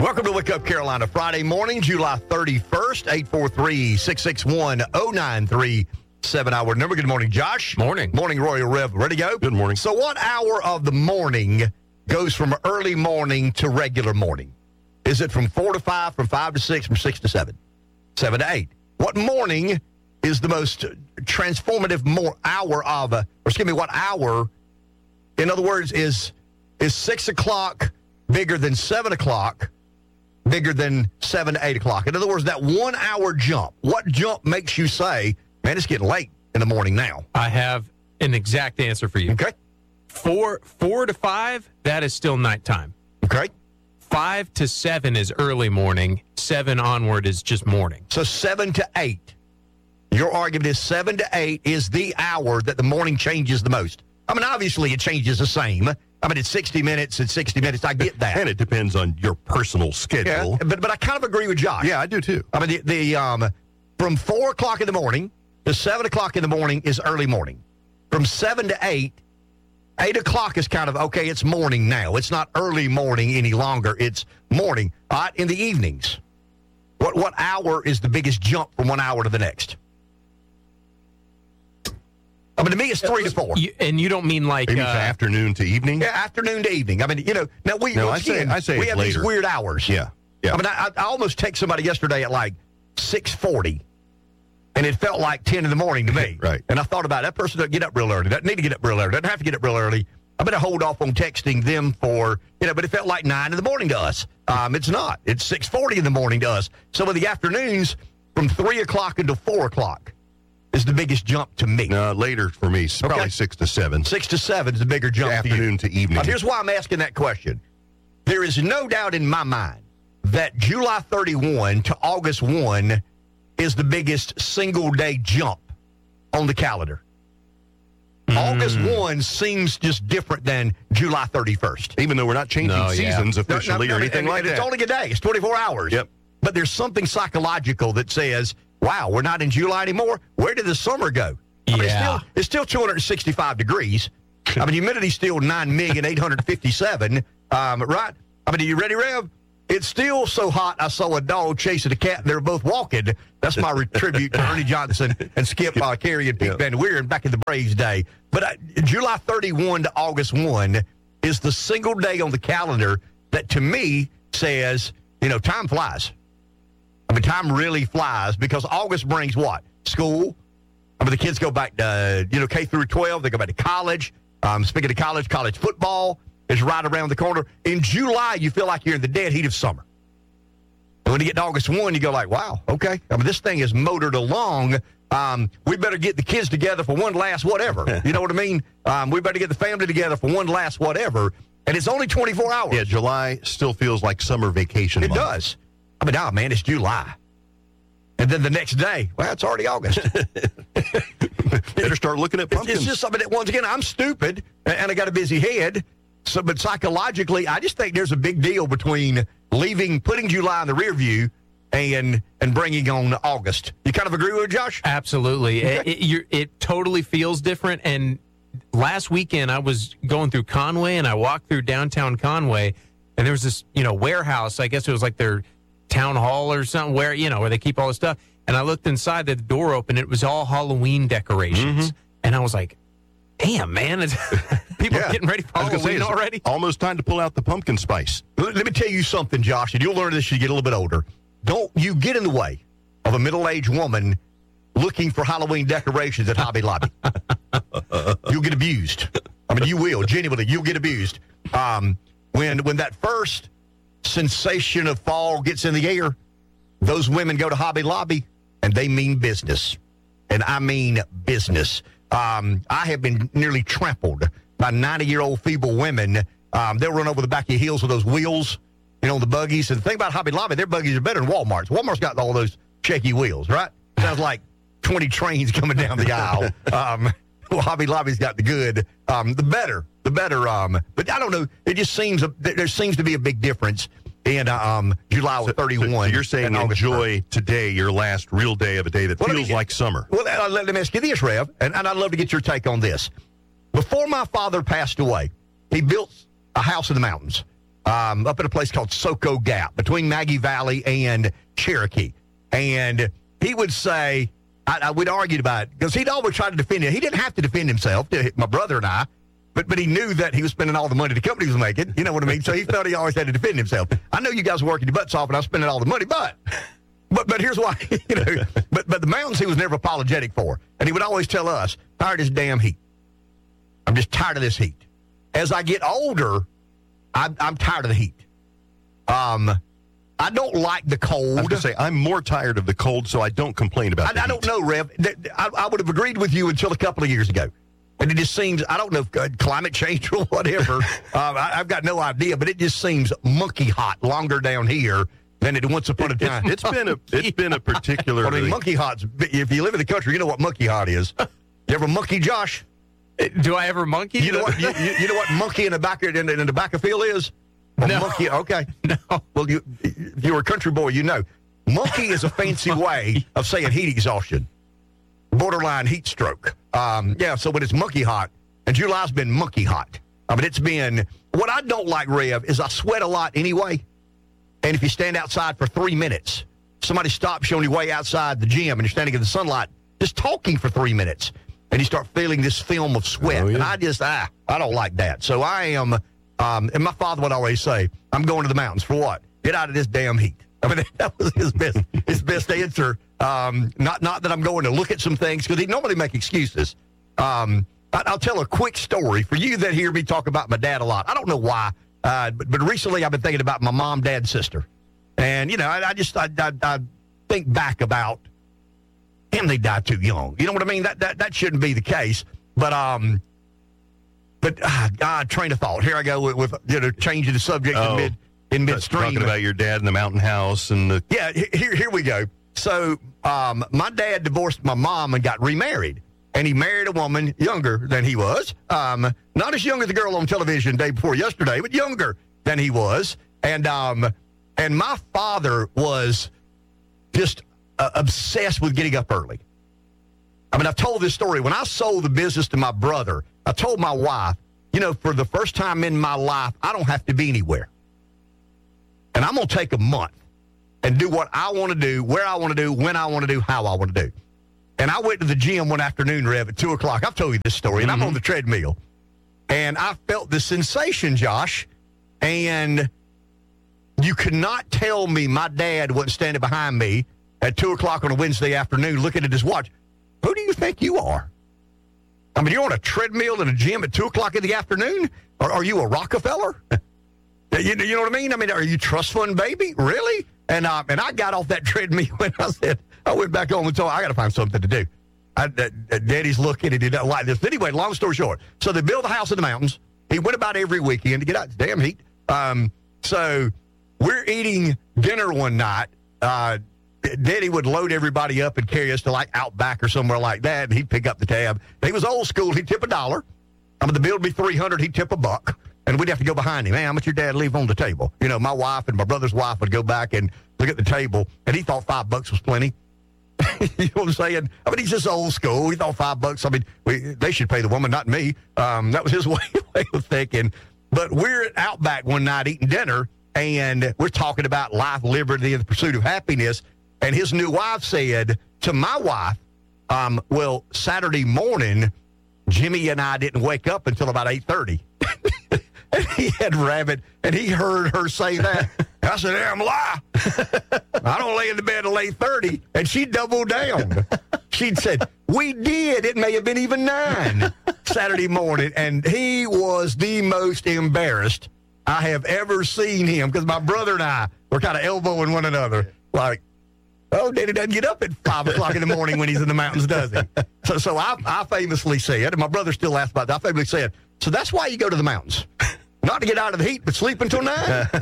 Welcome to Wake Up Carolina Friday morning, July 31st, 843-661-0937. Our number. Good morning, Josh. Morning. Morning, Royal Rev. Ready to go? Good morning. So what hour of the morning goes from early morning to regular morning? Is it from 4 to 5, from 5 to 6, from 6 to 7, 7 to 8? What morning is the most transformative what hour, in other words, is 6 o'clock bigger than 7 o'clock, bigger than 7 to 8 o'clock? In other words, that 1 hour jump, what jump makes you say, man, it's getting late in the morning now? I have an exact answer for you. Okay. 4 to 5, that is still nighttime. Okay. 5 to 7 is early morning. 7 onward is just morning. So 7 to 8. Your argument is 7 to 8 is the hour that the morning changes the most. I mean, obviously it changes the same. I mean, it's 60 minutes and 60 minutes. I get that. And it depends on your personal schedule. Yeah, but I kind of agree with Josh. Yeah, I do too. I mean, the from 4 o'clock in the morning to 7 o'clock in the morning is early morning. From 7 to 8 o'clock is kind of, okay, it's morning now. It's not early morning any longer. It's morning. All right, in the evenings, what hour is the biggest jump from 1 hour to the next? I mean, to me, it's 3 to 4. And you don't mean like... Maybe it's afternoon to evening? Yeah, afternoon to evening. I mean, now we I say we have later. these weird hours. Yeah. I mean, I almost texted somebody yesterday at like 6:40, and it felt like 10 in the morning to me. Right. And I thought about it. That person doesn't get up real early. Doesn't need to get up real early. Doesn't have to get up real early. I better hold off on texting them for, but it felt like 9 in the morning to us. It's not. It's 6:40 in the morning to us. So in the afternoons, from 3 o'clock until 4 o'clock is the biggest jump to me. Later for me, probably 6 to 7. 6 to 7 is the bigger jump Afternoon to evening. Here's why I'm asking that question. There is no doubt in my mind that July 31 to August 1 is the biggest single-day jump on the calendar. August 1 seems just different than July 31st. Even though we're not changing seasons officially or anything like that. It's only a day. It's 24 hours. Yep. But there's something psychological that says, wow, we're not in July anymore. Where did the summer go? I mean, it's still 265 degrees. I mean, humidity's still 9,857,000, right? I mean, are you ready, Rev? It's still so hot, I saw a dog chasing a cat, and they were both walking. That's my tribute to Ernie Johnson and Skip Carey and Pete Van Weeren back in the Braves day. But July 31 to August 1 is the single day on the calendar that, to me, says, time flies. I mean, time really flies because August brings what? School. I mean, the kids go back to, K through 12. They go back to college. Speaking of college football is right around the corner. In July, you feel like you're in the dead heat of summer. And when you get to August 1, you go like, wow, okay. I mean, this thing is motored along. We better get the kids together for one last whatever. You know what I mean? We better get the family together for one last whatever. And it's only 24 hours. Yeah, July still feels like summer vacation month. It does. I mean, man, it's July. And then the next day, well, it's already August. Better start looking at pumpkins. It's just something that, once again, I'm stupid, and I got a busy head. So, but psychologically, I just think there's a big deal between putting July in the rear view and bringing on August. You kind of agree with it, Josh? Absolutely. Okay. It totally feels different. And last weekend, I was going through Conway, and I walked through downtown Conway, and there was this, warehouse. I guess it was like their town hall or something where they keep all this stuff. And I looked inside, the door open, it was all Halloween decorations. Mm-hmm. And I was like, damn, man, people are getting ready for Halloween already? Almost time to pull out the pumpkin spice. Let me tell you something, Josh, and you'll learn this as you get a little bit older. Don't you get in the way of a middle-aged woman looking for Halloween decorations at Hobby Lobby. You'll get abused. I mean, you will. Genuinely, you'll get abused. When that first sensation of fall gets in the air, those women go to Hobby Lobby, and they mean business. And I mean business. I have been nearly trampled by 90-year-old feeble women. They'll run over the back of your heels with those wheels, the buggies. And the thing about Hobby Lobby, their buggies are better than Walmart's. Walmart's got all those shaky wheels, right? Sounds like 20 trains coming down the aisle. Well, Hobby Lobby's got the good, the better. But I don't know. It just seems there seems to be a big difference in July 31. So you're saying enjoy today, your last real day of a day that feels like summer. Well, let me ask you this, Rev, and I'd love to get your take on this. Before my father passed away, he built a house in the mountains. up at a place called Soco Gap between Maggie Valley and Cherokee. And he would say, we'd argued about it because he'd always try to defend it. He didn't have to defend himself, my brother and I, but he knew that he was spending all the money the company was making. You know what I mean? So he felt he always had to defend himself. I know you guys were working your butts off and I was spending all the money, but here's why, but the mountains he was never apologetic for. And he would always tell us, tired of this damn heat. I'm just tired of this heat. As I get older, I'm tired of the heat. I don't like the cold. I was going to say, I'm more tired of the cold, so I don't complain about the heat. I don't know, Rev. I would have agreed with you until a couple of years ago. And it just seems, I don't know if climate change or whatever. I've got no idea, but it just seems monkey hot longer down here than it once upon a time. It's been a particular. I mean, monkey hot's, if you live in the country, you know what monkey hot is. You ever monkey, Josh? Do I ever monkey? You know what? You know what monkey in the back of the field is? No. Monkey. Okay. No. Well, if you're a country boy, you know. Monkey is a fancy way of saying heat exhaustion, borderline heat stroke. So when it's monkey hot, and July's been monkey hot. I mean, it's been. What I don't like, Rev, is I sweat a lot anyway. And if you stand outside for 3 minutes, somebody stops you on your way outside the gym, and you're standing in the sunlight, just talking for 3 minutes. And you start feeling this film of sweat. Oh, yeah. And I just, I don't like that. So I am, and my father would always say, I'm going to the mountains for what? Get out of this damn heat. I mean, that was his best answer. Not that I'm going to look at some things, because he'd normally make excuses. I'll tell a quick story for you that hear me talk about my dad a lot. I don't know why, but recently I've been thinking about my mom, dad, sister. And, I think back about, damn, they died too young. You know what I mean? That shouldn't be the case. But train of thought. Here I go with changing the subject in midstream. Talking about your dad in the mountain house and the. Yeah, here we go. So my dad divorced my mom and got remarried, and he married a woman younger than he was. Not as young as the girl on television day before yesterday, but younger than he was. And my father was just obsessed with getting up early. I mean, I've told this story. When I sold the business to my brother, I told my wife, for the first time in my life, I don't have to be anywhere. And I'm going to take a month and do what I want to do, where I want to do, when I want to do, how I want to do. And I went to the gym one afternoon, Rev, at 2 o'clock. I've told you this story, and I'm on the treadmill. And I felt the sensation, Josh, and you could not tell me my dad wasn't standing behind me at 2 o'clock on a Wednesday afternoon looking at his watch. Who do you think you are? I mean, you're on a treadmill in a gym at 2 o'clock in the afternoon? Or are you a Rockefeller? You know what I mean? I mean, are you trust fund baby? Really? And I got off that treadmill and I went back home and told I got to find something to do. Daddy's looking and he didn't like this. Anyway, long story short. So they built a house in the mountains. He went about every weekend to get out the damn heat. So we're eating dinner one night. Daddy would load everybody up and carry us to like Outback or somewhere like that, and he'd pick up the tab. He was old school. He'd tip $1. I mean, the bill would be $300. He'd tip $1, and we'd have to go behind him. Hey, how much your dad leave on the table? My wife and my brother's wife would go back and look at the table, and he thought $5 was plenty. You know what I'm saying? I mean, he's just old school. He thought $5. I mean, they should pay the woman, not me. That was his way of thinking. But we're at Outback one night eating dinner, and we're talking about life, liberty, and the pursuit of happiness. And his new wife said to my wife, well, Saturday morning, Jimmy and I didn't wake up until about 8:30. And he had rabbit, and he heard her say that. I said, damn lie. I don't lay in the bed until 8:30. And she doubled down. She'd said, we did. It may have been even 9 Saturday morning. And he was the most embarrassed I have ever seen him, because my brother and I were kind of elbowing one another. Like, oh, Daddy doesn't get up at 5 o'clock in the morning when he's in the mountains, does he? So I famously said, and my brother still asks about that, I famously said, so that's why you go to the mountains. Not to get out of the heat, but sleep until 9.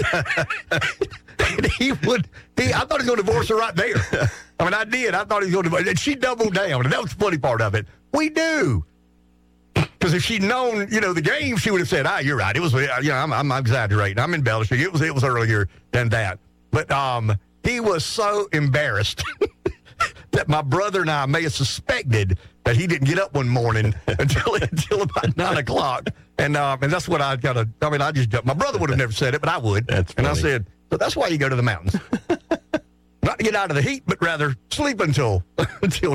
And I thought he was going to divorce her right there. I mean, I did. I thought he was going to divorce her. And she doubled down, and that was the funny part of it. We do. Because if she'd known, the game, she would have said, you're right. It was, I'm exaggerating. I'm embellishing. It was earlier than that. But he was so embarrassed that my brother and I may have suspected that he didn't get up one morning until about 9 o'clock. And that's what I got to, I just, my brother would have never said it, but I would. That's funny. And I said, so that's why you go to the mountains. Not to get out of the heat, but rather sleep until 9.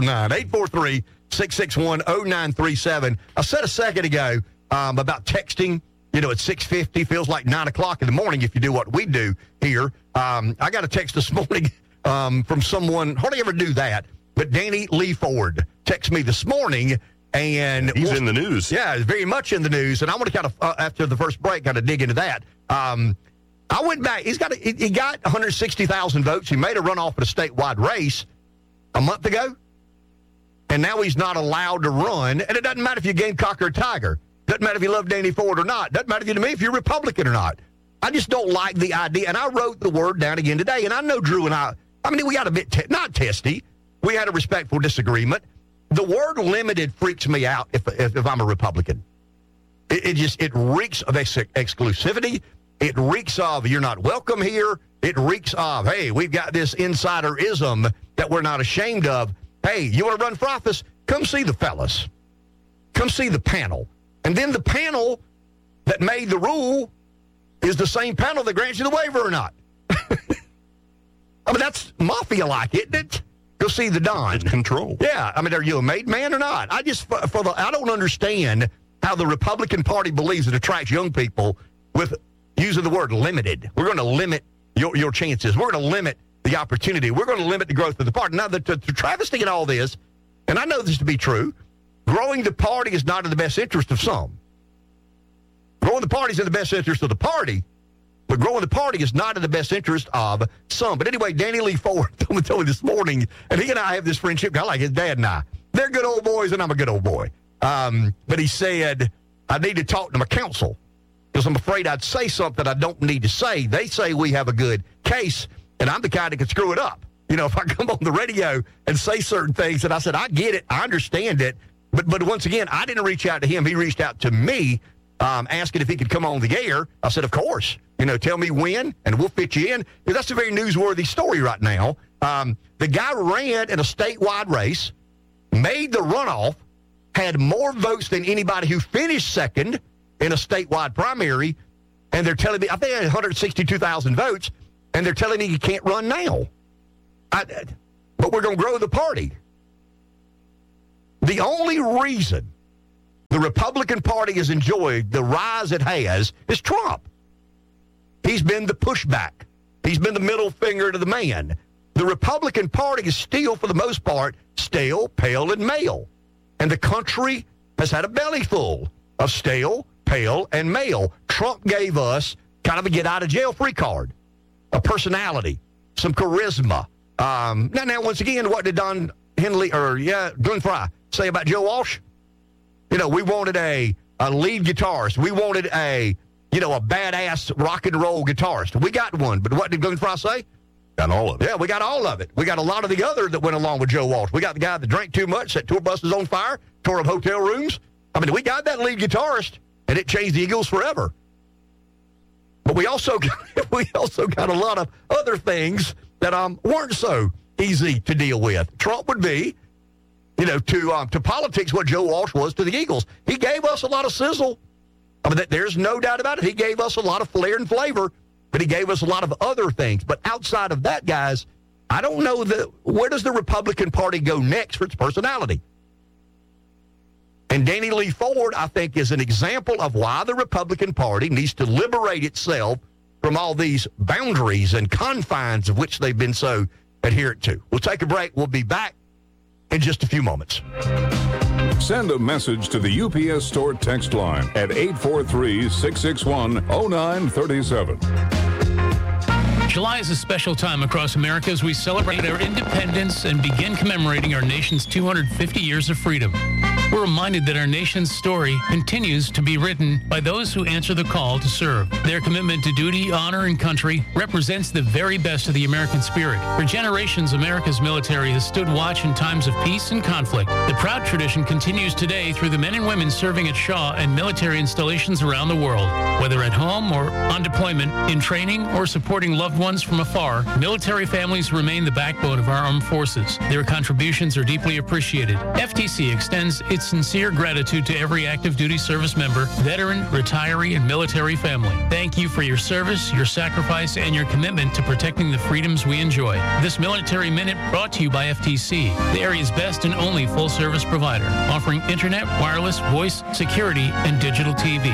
843-661-0937. I said a second ago about texting, at 6:50, feels like 9 o'clock in the morning if you do what we do here. I got a text this morning from someone, hardly ever do that, but Danny Lee Ford texted me this morning, and he's in the news. Yeah, very much in the news, and I want to kind of, after the first break, kind of dig into that. I went back. He got 160,000 votes. He made a runoff at a statewide race a month ago, and now he's not allowed to run. And it doesn't matter if you're Gamecock or Tiger. Doesn't matter if you love Danny Ford or not. Doesn't matter to me if you're Republican or not. I just don't like the idea. And I wrote the word down again today. And I know Drew and I we got a bit, not testy. We had a respectful disagreement. The word limited freaks me out if I'm a Republican. It reeks of exclusivity. It reeks of you're not welcome here. It reeks of, hey, we've got this insiderism that we're not ashamed of. Hey, you want to run for office? Come see the fellas. Come see the panel. And then the panel that made the rule is the same panel that grants you the waiver or not. That's mafia-like, isn't it? Go see the Don. It's control. Yeah. Are you a made man or not? I don't understand how the Republican Party believes it attracts young people with using the word limited. We're going to limit your chances. We're going to limit the opportunity. We're going to limit the growth of the party. Now, the travesty in all this, and I know this to be true, growing the party is not in the best interest of some. Growing the party is in the best interest of the party, but growing the party is not in the best interest of some. But anyway, Danny Lee Ford told me this morning, and he and I have this friendship, kind of like his dad and I. They're good old boys, and I'm a good old boy. But he said, I need to talk to my counsel because I'm afraid I'd say something I don't need to say. They say we have a good case, and I'm the kind that can screw it up. If I come on the radio and say certain things, and I said, I get it, I understand it, but once again, I didn't reach out to him. He reached out to me, asking if he could come on the air. I said, of course. Tell me when, and we'll fit you in. Because that's a very newsworthy story right now. The guy ran in a statewide race, made the runoff, had more votes than anybody who finished second in a statewide primary, and they're telling me, I think I had 162,000 votes, and they're telling me he can't run now. But we're going to grow the party. The only reason the Republican Party has enjoyed the rise it has is Trump. He's been the pushback. He's been the middle finger to the man. The Republican Party is still, for the most part, stale, pale, and male. And the country has had a belly full of stale, pale, and male. Trump gave us kind of a get-out-of-jail-free card, a personality, some charisma. Now, once again, what did Glenn Fry say about Joe Walsh? We wanted a lead guitarist. We wanted a badass rock and roll guitarist. We got one, but what did Glenn Fry say? Got all of it. Yeah, we got all of it. We got a lot of the other that went along with Joe Walsh. We got the guy that drank too much, set tour buses on fire, tore up hotel rooms. We got that lead guitarist, and it changed the Eagles forever. But we also got a lot of other things that weren't so easy to deal with. Trump would be, to politics what Joe Walsh was to the Eagles. He gave us a lot of sizzle. There's no doubt about it. He gave us a lot of flair and flavor, but he gave us a lot of other things. But outside of that, guys, I don't know where does the Republican Party go next for its personality? And Danny Lee Ford, I think, is an example of why the Republican Party needs to liberate itself from all these boundaries and confines of which they've been so adherent to. We'll take a break. We'll be back in just a few moments. Send a message to the UPS Store text line at 843-661-0937. July is a special time across America as we celebrate our independence and begin commemorating our nation's 250 years of freedom. we're reminded that our nation's story continues to be written by those who answer the call to serve. Their commitment to duty, honor, and country represents the very best of the American spirit. For generations, America's military has stood watch in times of peace and conflict. The proud tradition continues today through the men and women serving at Shaw and military installations around the world. Whether at home or on deployment, in training, or supporting loved ones from afar, military families remain the backbone of our armed forces. Their contributions are deeply appreciated. FTC extends its sincere gratitude to every active duty service member, veteran, retiree, and military family. Thank you for your service, your sacrifice, and your commitment to protecting the freedoms we enjoy. This Military Minute brought to you by FTC, the area's best and only full-service provider, offering internet, wireless, voice, security, and digital TV.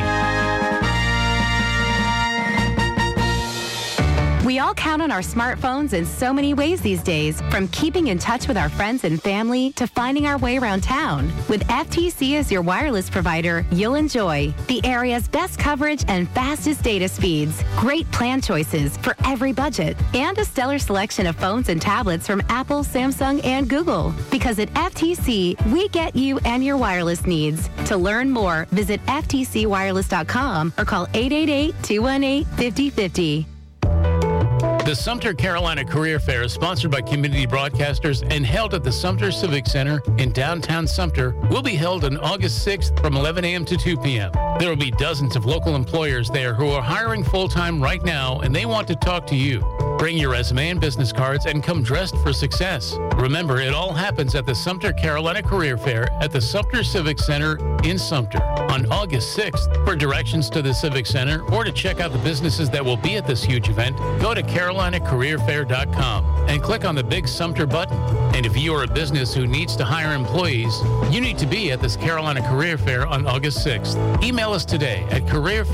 We all count on our smartphones in so many ways these days, from keeping in touch with our friends and family to finding our way around town. With FTC as your wireless provider, you'll enjoy the area's best coverage and fastest data speeds, great plan choices for every budget, and a stellar selection of phones and tablets from Apple, Samsung, and Google. Because at FTC, we get you and your wireless needs. To learn more, visit ftcwireless.com or call 888-218-5050. The Sumter Carolina Career Fair is sponsored by Community Broadcasters and held at the Sumter Civic Center in downtown Sumter. Will be held on August 6th from 11 a.m. to 2 p.m. There will be dozens of local employers there who are hiring full-time right now, and they want to talk to you. Bring your resume and business cards and come dressed for success. Remember, it all happens at the Sumter Carolina Career Fair at the Sumter Civic Center in Sumter on August 6th. For directions to the Civic Center or to check out the businesses that will be at this huge event, go to carolinacareerfair.com and click on the big Sumter button. And if you are a business who needs to hire employees, you need to be at this Carolina Career Fair on August 6th. Email us today at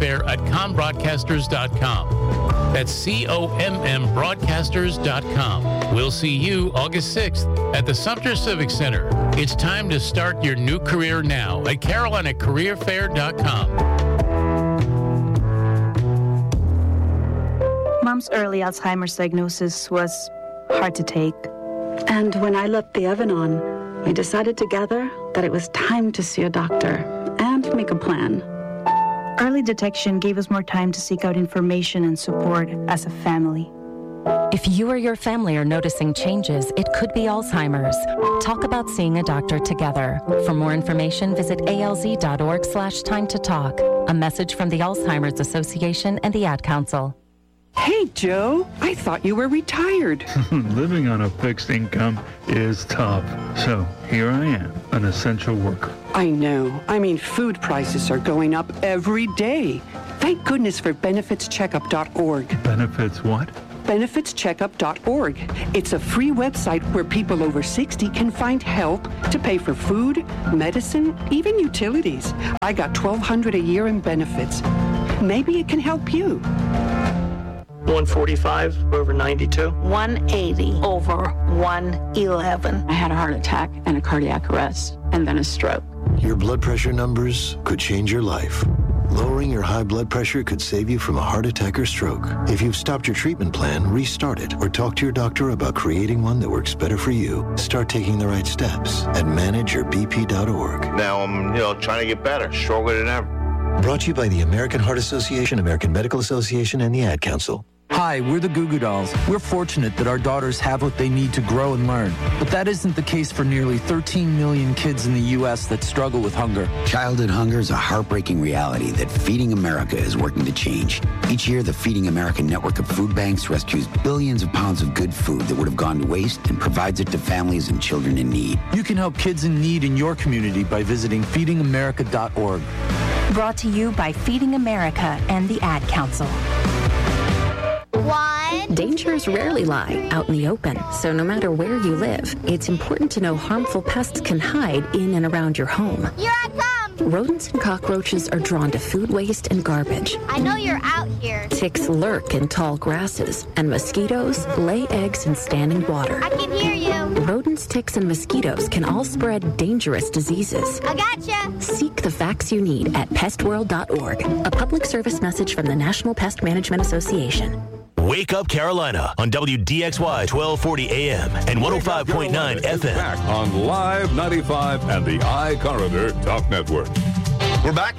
careerfair@combroadcasters.com. That's COMM broadcasters.com. We'll see you August 6th at the Sumter Civic Center. It's time to start your new career now at carolinacareerfair.com. Mom's early Alzheimer's diagnosis was hard to take. And when I let the oven on, we decided together that it was time to see a doctor and make a plan. Early detection gave us more time to seek out information and support as a family. If you or your family are noticing changes, it could be Alzheimer's. Talk about seeing a doctor together. For more information, visit alz.org/time-to-talk. A message from the Alzheimer's Association and the Ad Council. Hey, Joe, I thought you were retired. Living on a fixed income is tough. So here I am, an essential worker. I know. I mean, food prices are going up every day. Thank goodness for benefitscheckup.org. Benefits what? benefitscheckup.org. It's a free website where people over 60 can find help to pay for food, medicine, even utilities. I got $1,200 a year in benefits. Maybe it can help you. 145 over 92. 180 over 111. I had a heart attack and a cardiac arrest, and then a stroke. Your blood pressure numbers could change your life. Lowering your high blood pressure could save you from a heart attack or stroke. If you've stopped your treatment plan, restart it or talk to your doctor about creating one that works better for you. Start taking the right steps at manageyourbp.org. Now I'm, trying to get better, stronger than ever. Brought to you by the American Heart Association, American Medical Association, and the Ad Council. Hi, we're the Goo Goo Dolls. We're fortunate that our daughters have what they need to grow and learn. But that isn't the case for nearly 13 million kids in the U.S. that struggle with hunger. Childhood hunger is a heartbreaking reality that Feeding America is working to change. Each year, the Feeding America network of food banks rescues billions of pounds of good food that would have gone to waste and provides it to families and children in need. You can help kids in need in your community by visiting feedingamerica.org. Brought to you by Feeding America and the Ad Council. Dangers rarely lie out in the open, so no matter where you live, it's important to know harmful pests can hide in and around your home. Here I come! Rodents and cockroaches are drawn to food waste and garbage. I know you're out here. Ticks lurk in tall grasses, and mosquitoes lay eggs in standing water. I can hear you. Rodents, ticks, and mosquitoes can all spread dangerous diseases. I gotcha. Seek the facts you need at pestworld.org, a public service message from the National Pest Management Association. Wake Up Carolina on WDXY 1240 AM and 105.9 FM. Back on Live 95 and the iCorridor Talk Network. We're back,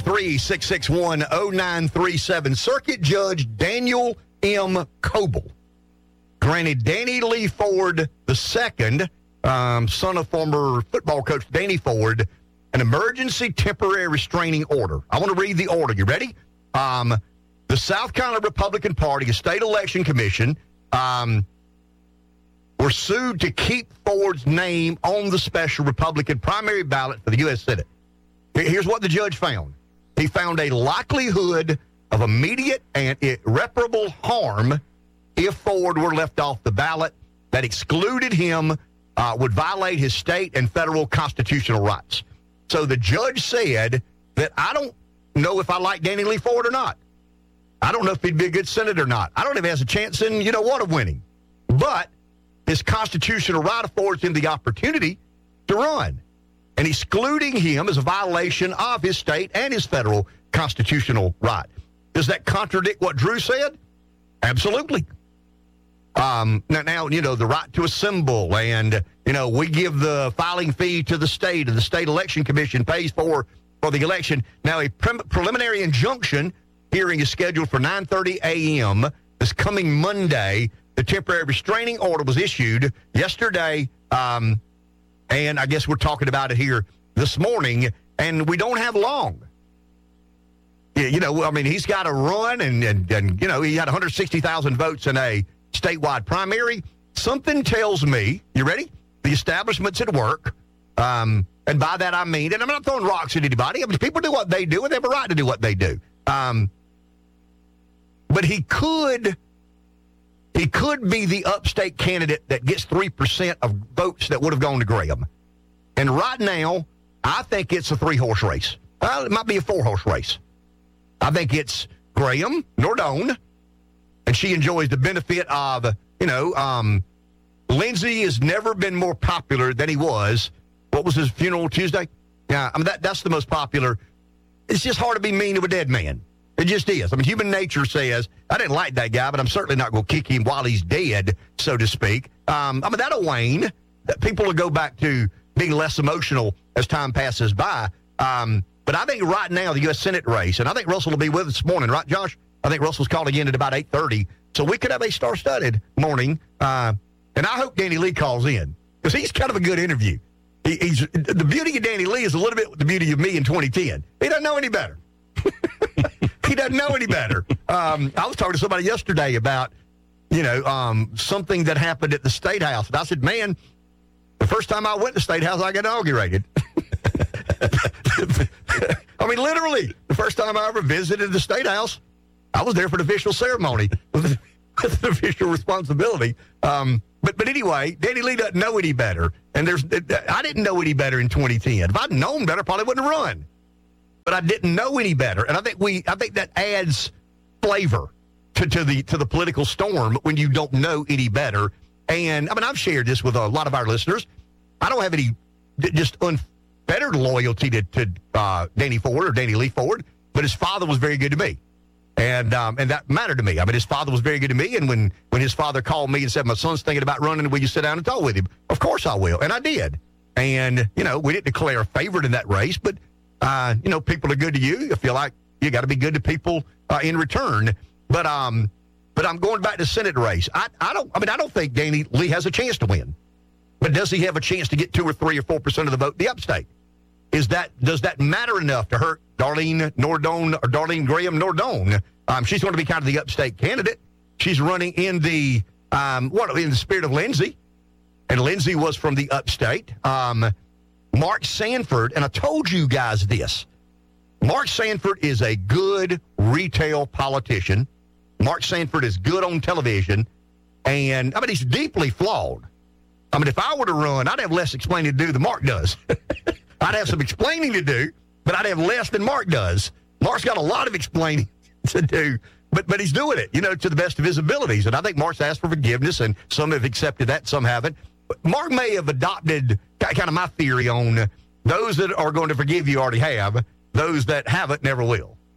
843-661-0937. Circuit Judge Daniel M. Coble granted Danny Lee Ford II, son of former football coach Danny Ford, an emergency temporary restraining order. I want to read the order. You ready? The South Carolina Republican Party, a state election commission, were sued to keep Ford's name on the special Republican primary ballot for the U.S. Senate. Here's what the judge found. He found a likelihood of immediate and irreparable harm if Ford were left off the ballot that excluded him would violate his state and federal constitutional rights. So the judge said that I don't know if I like Danny Lee Ford or not. I don't know if he'd be a good senator or not. I don't know if he has a chance in, of winning. But his constitutional right affords him the opportunity to run. And excluding him is a violation of his state and his federal constitutional right. Does that contradict what Drew said? Absolutely. Now, the right to assemble and, we give the filing fee to the state and the state election commission pays for the election. Now, a preliminary injunction hearing is scheduled for 9:30 a.m. this coming Monday. The temporary restraining order was issued yesterday, and I guess we're talking about it here this morning, and we don't have long. He's got to run, and he had 160,000 votes in a statewide primary. Something tells me, you ready? The establishment's at work, and by that I mean, and I'm not throwing rocks at anybody. People do what they do, and they have a right to do what they do. But he could be the upstate candidate that gets 3% of votes that would have gone to Graham. And right now, I think it's a 3-horse race. Well, it might be a 4-horse race. I think it's Graham, Nordone, and she enjoys the benefit of, Lindsey has never been more popular than he was. What was his funeral Tuesday? Yeah, that's the most popular. It's just hard to be mean to a dead man. It just is. Human nature says, I didn't like that guy, but I'm certainly not going to kick him while he's dead, so to speak. That'll wane. People will go back to being less emotional as time passes by. But I think right now, the U.S. Senate race, and I think Russell will be with us this morning, right, Josh? I think Russell's calling in at about 8:30. So we could have a star-studded morning. And I hope Danny Lee calls in, because he's kind of a good interview. He's the beauty of Danny Lee is a little bit the beauty of me in 2010. He doesn't know any better. He doesn't know any better. I was talking to somebody yesterday about, something that happened at the State House. And I said, man, the first time I went to the State House, I got inaugurated. Literally, the first time I ever visited the State House, I was there for the official ceremony with an official responsibility. But anyway, Danny Lee doesn't know any better. And I didn't know any better in 2010. If I'd known better, I probably wouldn't have run. But I didn't know any better, and I think that adds flavor to the political storm when you don't know any better. And I've shared this with a lot of our listeners. I don't have any just unfettered loyalty to Danny Ford or Danny Lee Ford, but his father was very good to me, and that mattered to me. His father was very good to me, and when his father called me and said, "My son's thinking about running, will you sit down and talk with him?" Of course I will, and I did. And we didn't declare a favorite in that race, but. People are good to you. You feel like you got to be good to people in return. But I'm going back to the Senate race. I don't think Danny Lee has a chance to win. But does he have a chance to get 2 or 3 or 4% of the vote in the upstate? Does that matter enough to hurt Darlene Graham Nordone? She's going to be kind of the upstate candidate. She's running in the in the spirit of Lindsey, and Lindsey was from the upstate. Mark Sanford, and I told you guys this. Mark Sanford is a good retail politician. Mark Sanford is good on television, and he's deeply flawed. If I were to run, I'd have less explaining to do than Mark does. I'd have some explaining to do, but I'd have less than Mark does. Mark's got a lot of explaining to do, but he's doing it, to the best of his abilities. And I think Mark's asked for forgiveness, and some have accepted that, some haven't. But Mark may have adopted kind of my theory on those that are going to forgive you already have. Those that haven't never will.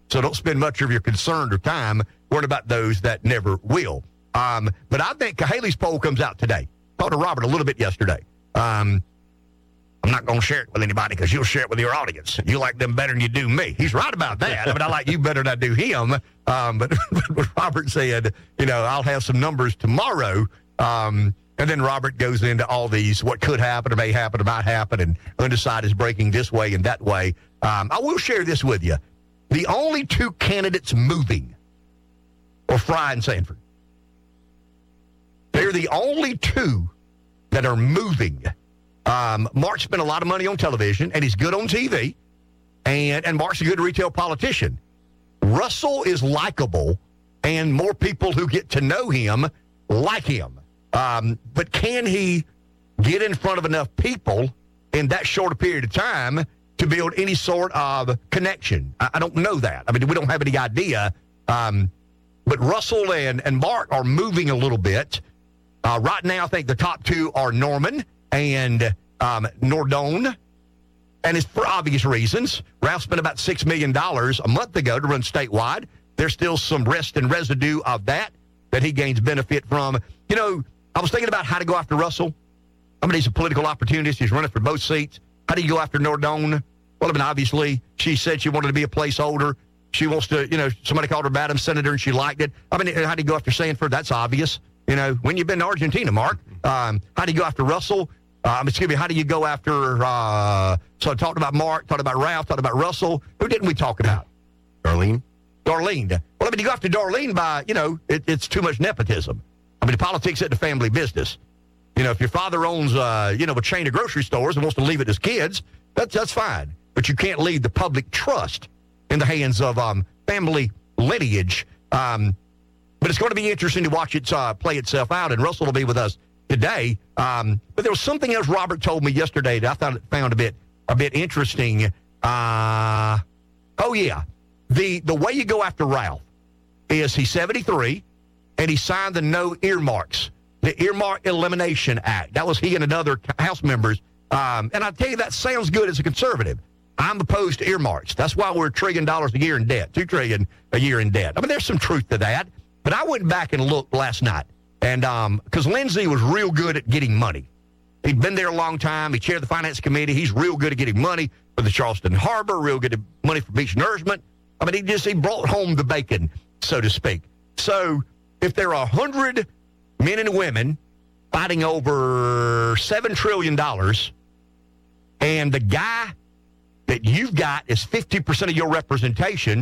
So don't spend much of your concern or time worrying about those that never will. But I think Haley's poll comes out today. Talked to Robert a little bit yesterday. I'm not going to share it with anybody because you'll share it with your audience. You like them better than you do me. He's right about that. I mean, I like you better than I do him. But Robert said, I'll have some numbers tomorrow. And then Robert goes into all these, what could happen or may happen or might happen, and undecided is breaking this way and that way. I will share this with you. The only two candidates moving are Fry and Sanford. They're the only two that are moving. Mark spent a lot of money on television, and he's good on TV, and Mark's a good retail politician. Russell is likable, and more people who get to know him like him. But can he get in front of enough people in that short a period of time to build any sort of connection? I don't know that. I mean, we don't have any idea. But Russell and Mark are moving a little bit. Right now, I think the top two are Norman and Nordone, and it's for obvious reasons. Ralph spent about $6 million a month ago to run statewide. There's still some rest and residue of that he gains benefit from. I was thinking about how to go after Russell. I mean, he's a political opportunist. He's running for both seats. How do you go after Nordone? Well, I mean, obviously, she said she wanted to be a placeholder. She wants to, somebody called her Madam Senator and she liked it. I mean, how do you go after Sanford? That's obvious. When you've been to Argentina, Mark, how do you go after Russell? How do you go after, so I talked about Mark, talked about Ralph, talked about Russell. Who didn't we talk about? Darlene. Well, I mean, you go after Darlene by, it's too much nepotism. I mean, politics isn't a family business. If your father owns, a chain of grocery stores and wants to leave it as kids, that's fine. But you can't leave the public trust in the hands of family lineage. But it's going to be interesting to watch it play itself out, and Russell will be with us today. But there was something else Robert told me yesterday that I found a bit interesting. The way you go after Ralph is he's 73, and he signed the No Earmarks, the Earmark Elimination Act. That was he and another House members. And I tell you, that sounds good as a conservative. I'm opposed to earmarks. That's why we're $1 trillion a year in debt, $2 trillion a year in debt. I mean, there's some truth to that. But I went back and looked last night, and because Lindsey was real good at getting money. He'd been there a long time. He chaired the finance committee. He's real good at getting money for the Charleston Harbor, real good at money for beach nourishment. I mean, he brought home the bacon, so to speak. So if there are 100 men and women fighting over $7 trillion, and the guy that you've got is 50% of your representation,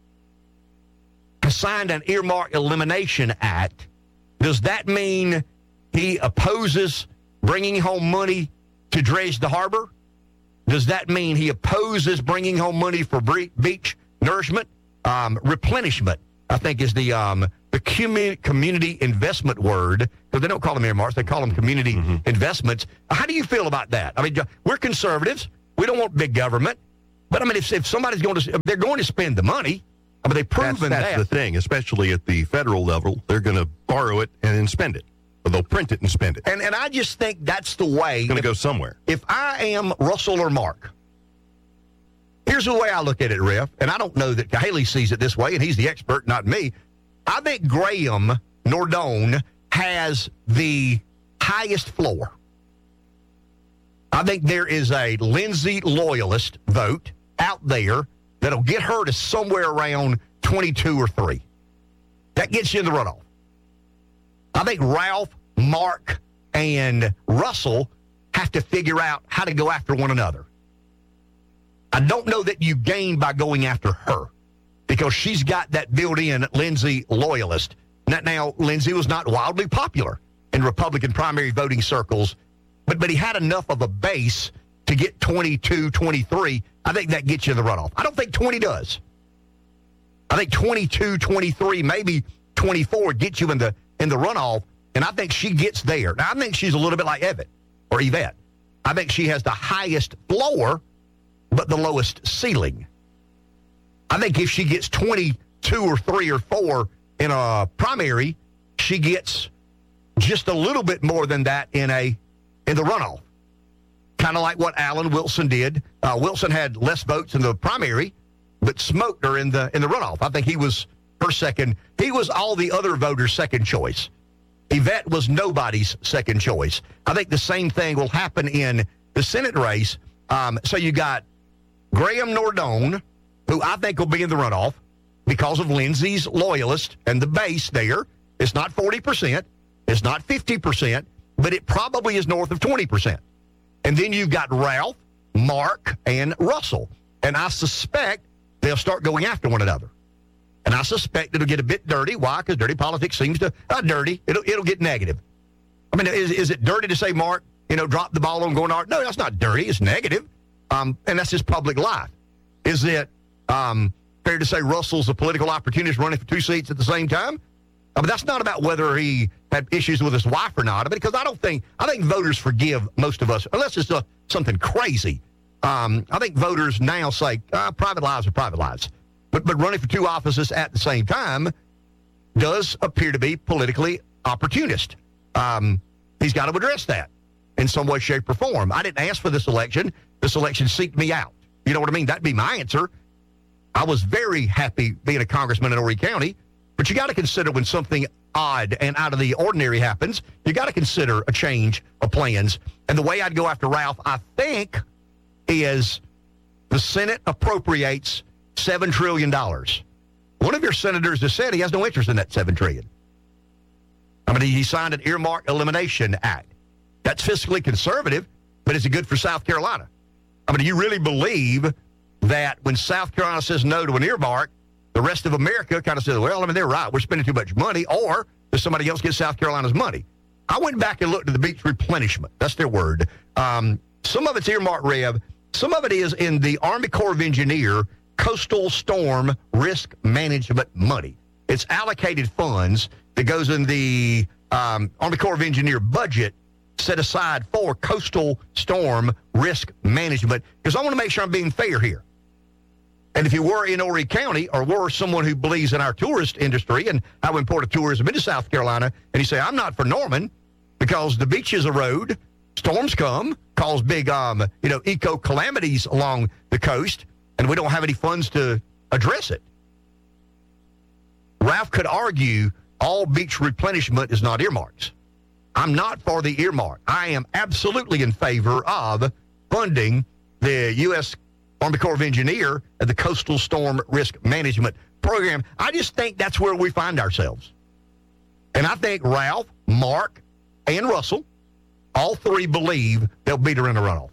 signed an Earmark Elimination Act, does that mean he opposes bringing home money to dredge the harbor? Does that mean he opposes bringing home money for beach nourishment? Replenishment, I think, is the community investment word, because they don't call them earmarks, they call them community investments. How do you feel about that? I mean, we're conservatives. We don't want big government. But, I mean, if somebody's they're going to spend the money. I mean, they've proven that. That's the thing, especially at the federal level. They're going to borrow it and then spend it. Or they'll print it and spend it. And I just think that's the way. It's going to go somewhere. If I am Russell or Mark, here's the way I look at it, Riff, and I don't know that Haley sees it this way, and he's the expert, not me. I think Graham Nordone has the highest floor. I think there is a Lindsey loyalist vote out there that'll get her to somewhere around 22 or 3. That gets you in the runoff. I think Ralph, Mark, and Russell have to figure out how to go after one another. I don't know that you gain by going after her, because she's got that built-in Lindsey loyalist. Now, Lindsey was not wildly popular in Republican primary voting circles, but he had enough of a base to get 22, 23. I think that gets you in the runoff. I don't think 20 does. I think 22, 23, maybe 24 gets you in the runoff, and I think she gets there. Now, I think she's a little bit like Yvette. I think she has the highest floor, but the lowest ceiling. I think if she gets 22 or 3 or 4 in a primary, she gets just a little bit more than that in the runoff. Kind of like what Alan Wilson did. Wilson had less votes in the primary, but smoked her in the runoff. I think he was her second. He was all the other voters' second choice. Yvette was nobody's second choice. I think the same thing will happen in the Senate race. So you got Graham Nordone, who I think will be in the runoff because of Lindsey's loyalist and the base there. It's not 40%. It's not 50%, but it probably is north of 20%. And then you've got Ralph, Mark, and Russell. And I suspect they'll start going after one another. And I suspect it'll get a bit dirty. Why? Because dirty politics seems to, not dirty, it'll get negative. I mean, is it dirty to say Mark, dropped the ball on going hard? No, that's not dirty. It's negative. And that's his public life. Is it fair to say Russell's a political opportunist running for 2 seats at the same time? But that's not about whether he had issues with his wife or not. Because I think voters forgive most of us, unless it's something crazy. I think voters now say private lives are private lives. But running for 2 offices at the same time does appear to be politically opportunist. He's got to address that in some way, shape, or form. I didn't ask for this election. This election seeked me out. You know what I mean? That'd be my answer. I was very happy being a congressman in Horry County, but you got to consider when something odd and out of the ordinary happens, you got to consider a change of plans. And the way I'd go after Ralph, I think, is the Senate appropriates $7 trillion. One of your senators has said he has no interest in that $7 trillion. I mean, he signed an Earmark Elimination Act. That's fiscally conservative, but is it good for South Carolina? I mean, do you really believe that when South Carolina says no to an earmark, the rest of America kind of says, well, I mean, they're right. We're spending too much money, or does somebody else get South Carolina's money? I went back and looked at the beach replenishment. That's their word. Some of it's earmark rev. Some of it is in the Army Corps of Engineer coastal storm risk management money. It's allocated funds that goes in the Army Corps of Engineer budget set aside for coastal storm risk management, because I want to make sure I'm being fair here. And if you were in Horry County or were someone who believes in our tourist industry and how important tourism into South Carolina, and you say, I'm not for Norman because the beaches erode, storms come, cause big, eco calamities along the coast, and we don't have any funds to address it. Ralph could argue all beach replenishment is not earmarks. I'm not for the earmark. I am absolutely in favor of funding the U.S. Army Corps of Engineer and the Coastal Storm Risk Management Program. I just think that's where we find ourselves. And I think Ralph, Mark, and Russell, all 3 believe they'll beat her in a runoff.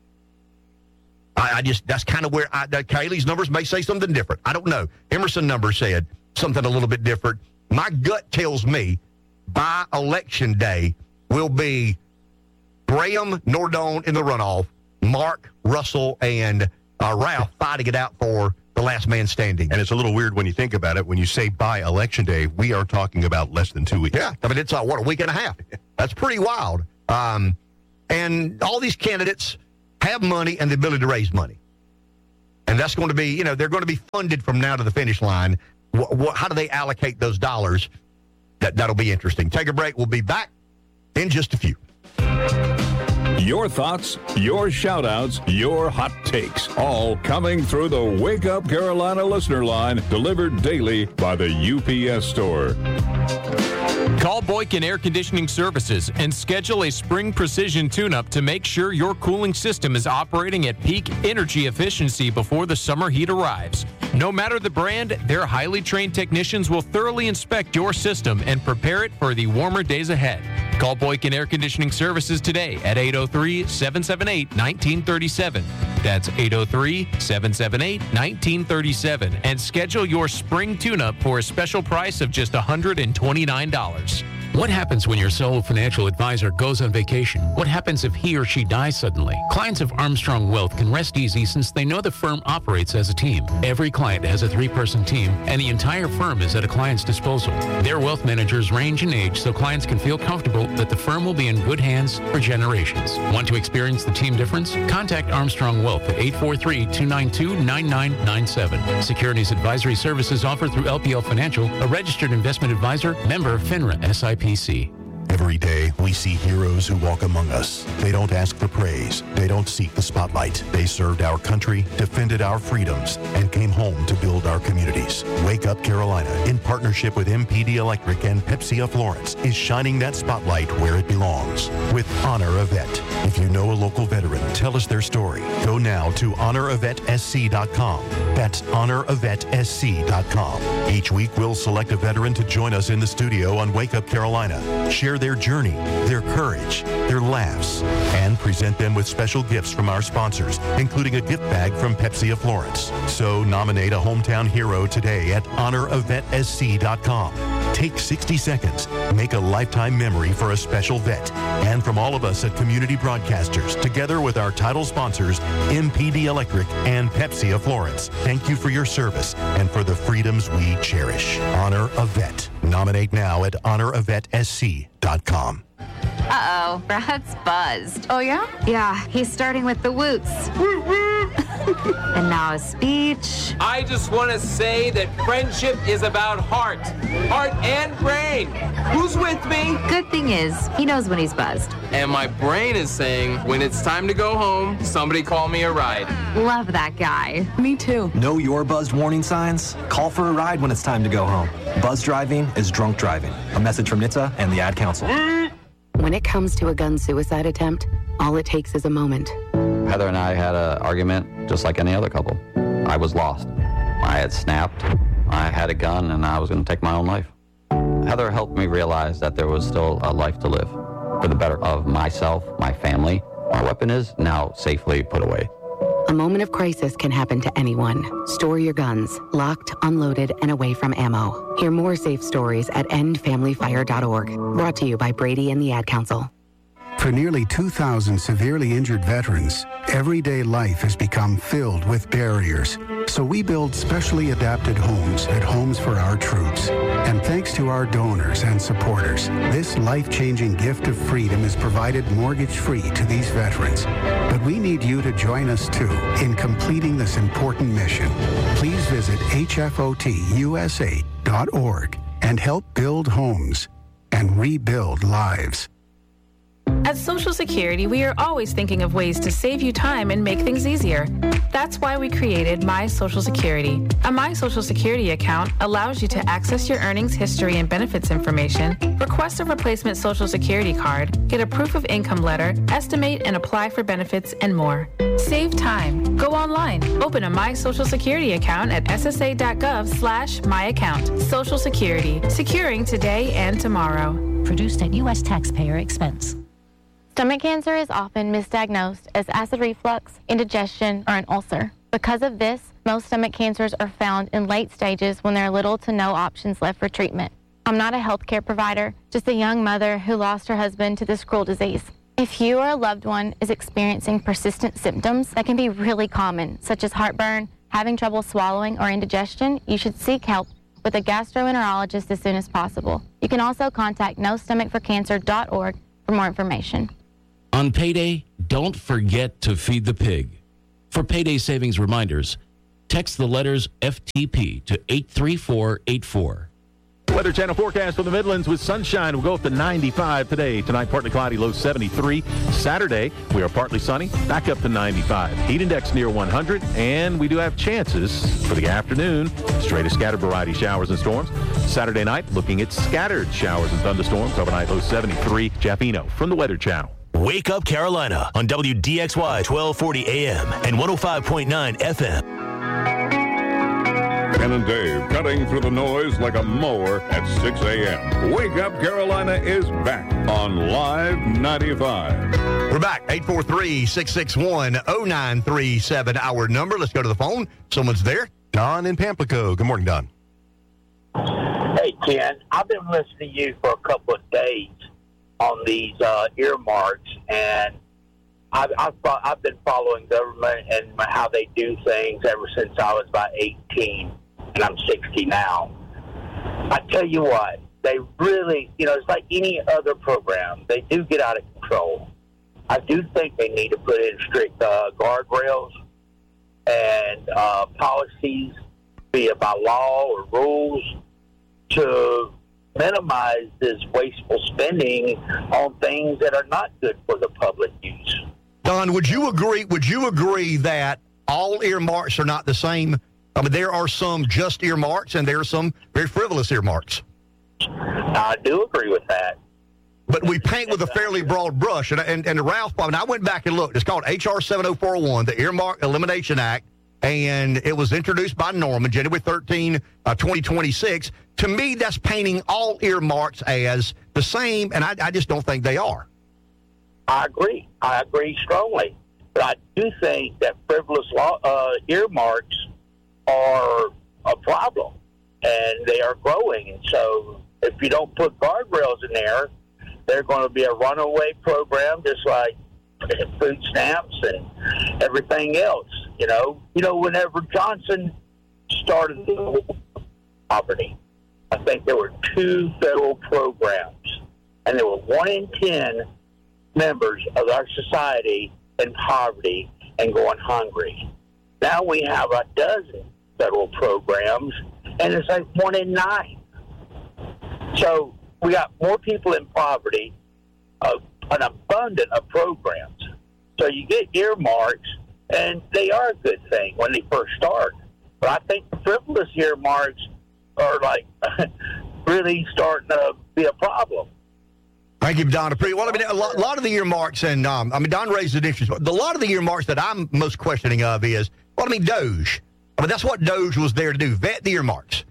That's kind of where Kaylee's numbers may say something different. I don't know. Emerson numbers said something a little bit different. My gut tells me by election day will be Graham Nordone in the runoff, Mark, Russell, and Ralph fighting it out for the last man standing. And it's a little weird when you think about it. When you say by election day, we are talking about less than 2 weeks. Yeah, I mean, it's a week and a half. That's pretty wild. And all these candidates have money and the ability to raise money. And that's going to be, they're going to be funded from now to the finish line. How do they allocate those dollars? That'll be interesting. Take a break. We'll be back in just a few. Your thoughts, your shout-outs, your hot takes, all coming through the Wake Up Carolina listener line, delivered daily by the UPS Store. Call Boykin Air Conditioning Services and schedule a spring precision tune-up to make sure your cooling system is operating at peak energy efficiency before the summer heat arrives. No matter the brand, their highly trained technicians will thoroughly inspect your system and prepare it for the warmer days ahead. Call Boykin Air Conditioning Services today at 803-778-1937. That's 803-778-1937. And schedule your spring tune-up for a special price of just $129. What happens when your solo financial advisor goes on vacation? What happens if he or she dies suddenly? Clients of Armstrong Wealth can rest easy since they know the firm operates as a team. Every client has a 3-person team, and the entire firm is at a client's disposal. Their wealth managers range in age, so clients can feel comfortable that the firm will be in good hands for generations. Want to experience the team difference? Contact Armstrong Wealth at 843-292-9997. Securities advisory services offered through LPL Financial, a registered investment advisor, member of FINRA SIPC. Every day, we see heroes who walk among us. They don't ask for praise. They don't seek the spotlight. They served our country, defended our freedoms, and came home to build our communities. Wake Up Carolina, in partnership with MPD Electric and Pepsi of Florence, is shining that spotlight where it belongs with Honor a Vet. If you know a local veteran, tell us their story. Go now to honoravetsc.com. That's honoravetsc.com. Each week, we'll select a veteran to join us in the studio on Wake Up Carolina. Share their journey, their courage, their laughs, and present them with special gifts from our sponsors, including a gift bag from Pepsi of Florence. So nominate a hometown hero today at honoravetsc.com. Take 60 seconds. Make a lifetime memory for a special vet. And from all of us at Community Broadcasters, together with our title sponsors, MPD Electric and Pepsi of Florence, thank you for your service and for the freedoms we cherish. Honor a Vet. Nominate now at honoravetsc.com. Uh-oh, Brad's buzzed. Oh, yeah? Yeah, he's starting with the woots. And now a speech. I just want to say that friendship is about heart and brain. Who's with me? Good thing is, he knows when he's buzzed. And my brain is saying, when it's time to go home, somebody call me a ride. Love that guy. Me too. Know your buzzed warning signs? Call for a ride when it's time to go home. Buzz driving is drunk driving. A message from NHTSA and the Ad Council. When it comes to a gun suicide attempt, all it takes is a moment. Heather and I had an argument just like any other couple. I was lost. I had snapped. I had a gun and I was going to take my own life. Heather helped me realize that there was still a life to live for the better of myself, my family. My weapon is now safely put away. A moment of crisis can happen to anyone. Store your guns, locked, unloaded, and away from ammo. Hear more safe stories at endfamilyfire.org. Brought to you by Brady and the Ad Council. For nearly 2,000 severely injured veterans, everyday life has become filled with barriers. So we build specially adapted homes at Homes for Our Troops. And thanks to our donors and supporters, this life-changing gift of freedom is provided mortgage-free to these veterans. But we need you to join us, too, in completing this important mission. Please visit hfotusa.org and help build homes and rebuild lives. At Social Security, we are always thinking of ways to save you time and make things easier. That's why we created My Social Security. A My Social Security account allows you to access your earnings history and benefits information, request a replacement Social Security card, get a proof of income letter, estimate and apply for benefits, and more. Save time. Go online. Open a My Social Security account at ssa.gov/myaccount. Social Security. Securing today and tomorrow. Produced at U.S. taxpayer expense. Stomach cancer is often misdiagnosed as acid reflux, indigestion, or an ulcer. Because of this, most stomach cancers are found in late stages when there are little to no options left for treatment. I'm not a healthcare provider, just a young mother who lost her husband to this cruel disease. If you or a loved one is experiencing persistent symptoms that can be really common, such as heartburn, having trouble swallowing, or indigestion, you should seek help with a gastroenterologist as soon as possible. You can also contact nostomachforcancer.org for more information. On payday, don't forget to feed the pig. For payday savings reminders, text the letters FTP to 83484. Weather Channel forecast for the Midlands with sunshine. We'll go up to 95 today. Tonight, partly cloudy, low 73. Saturday, we are partly sunny, back up to 95. Heat index near 100, and we do have chances for the afternoon. Straight to scattered variety showers and storms. Saturday night, looking at scattered showers and thunderstorms. Overnight, low 73. Jeff Eno from the Weather Channel. Wake Up Carolina on WDXY 1240 AM and 105.9 FM. Ken and Dave cutting through the noise like a mower at 6 a.m. Wake Up Carolina is back on Live 95. We're back. 843-661-0937, our number. Let's go to the phone. Someone's there. Don in Pamplico. Good morning, Don. Hey, Ken. I've been listening to you for a couple of days on these earmarks, and I've been following government and how they do things ever since I was about 18, and I'm 60 now. I tell you what, they really, it's like any other program. They do get out of control. I do think they need to put in strict guardrails and policies, be it by law or rules, to minimize this wasteful spending on things that are not good for the public use. Don, would you agree? Would you agree that all earmarks are not the same? I mean, there are some just earmarks, and there are some very frivolous earmarks. I do agree with that. But we paint with a fairly broad brush. And Ralph, I mean, I went back and looked. It's called H.R. 70401, the Earmark Elimination Act, and it was introduced by Norman, January 13, 2026. To me, that's painting all earmarks as the same, and I just don't think they are. I agree. I agree strongly. But I do think that frivolous earmarks are a problem, and they are growing. And so if you don't put guardrails in there, they're going to be a runaway program, just like food stamps and everything else. You know, whenever Johnson started the poverty, I think there were 2 federal programs, and there were 1 in 10 members of our society in poverty and going hungry. Now we have a dozen federal programs, and it's like 1 in 9. So we got more people in poverty, an abundance of programs. So you get earmarks, and they are a good thing when they first start. But I think the frivolous earmarks are like really starting to be a problem. Thank you, Don. Well, I mean, a lot of the earmarks, and Don raised an issue. A lot of the earmarks that I'm most questioning of is, DOGE. I mean, that's what DOGE was there to do, vet the earmarks.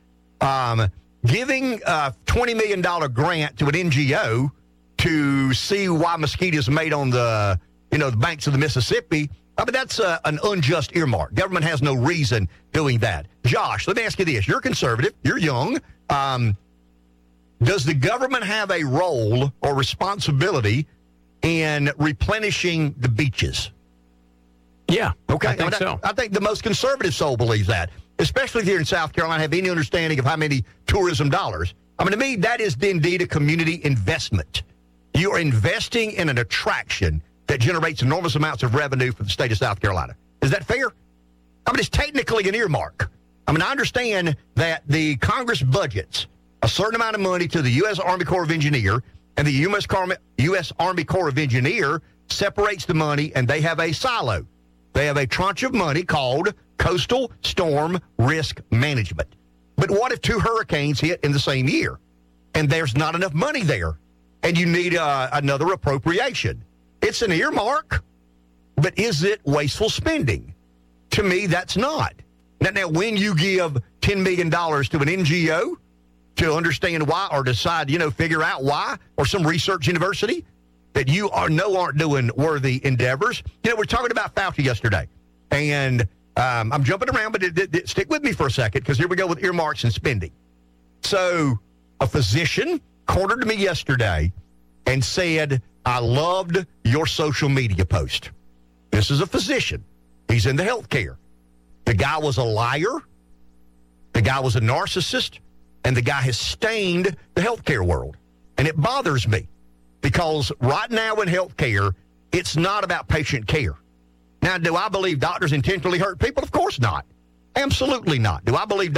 Giving a $20 million grant to an NGO to see why mosquitoes made on the banks of the Mississippi, I mean, that's an unjust earmark. Government has no reason doing that. Josh, let me ask you this. You're conservative. You're young. Does the government have a role or responsibility in replenishing the beaches? Yeah. Okay. I think so. I think the most conservative soul believes that, especially here in South Carolina, have any understanding of how many tourism dollars. I mean, to me, that is indeed a community investment. You are investing in an attraction that generates enormous amounts of revenue for the state of South Carolina. Is that fair? I mean, it's technically an earmark. I mean, I understand that the Congress budgets a certain amount of money to the U.S. Army Corps of Engineers, and the U.S. Army Corps of Engineers separates the money, and they have a silo. They have a tranche of money called Coastal Storm Risk Management. But what if 2 hurricanes hit in the same year, and there's not enough money there, and you need another appropriation? It's an earmark, but is it wasteful spending? To me, that's not. Now, when you give $10 million to an NGO to understand why or decide, figure out why, or some research university that you aren't doing worthy endeavors. We're talking about Fauci yesterday, and I'm jumping around, but stick with me for a second, because here we go with earmarks and spending. So a physician cornered me yesterday and said, I loved your social media post. This is a physician. He's in the healthcare. The guy was a liar. The guy was a narcissist. And the guy has stained the healthcare world. And it bothers me, because right now in healthcare, it's not about patient care. Now, do I believe doctors intentionally hurt people? Of course not. Absolutely not. Do I believe